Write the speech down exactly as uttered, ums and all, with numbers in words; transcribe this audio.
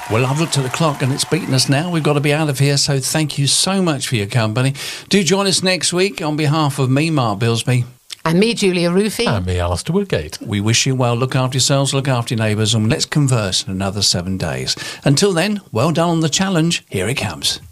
Well, I've looked at the clock and it's beaten us now. We've got to be out of here, so thank you so much for your company. Do join us next week. On behalf of me, Mark Bilsby. And me, Julia Roofy. And me, Alistair Woodgate. We wish you well. Look after yourselves, look after your neighbours, and let's converse in another seven days. Until then, well done on the challenge. Here it comes.